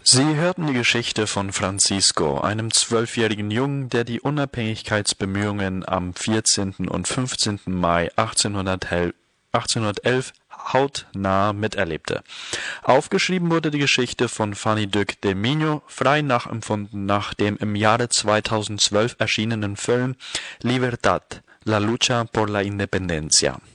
Sie hörten die Geschichte von Francisco, einem 12-jährigen Jungen, der die Unabhängigkeitsbemühungen am 14. und 15. Mai 1811 hautnah miterlebte. Aufgeschrieben wurde die Geschichte von Fanny Duc de Miño, frei nachempfunden nach dem im Jahre 2012 erschienenen Film Libertad, la lucha por la independencia.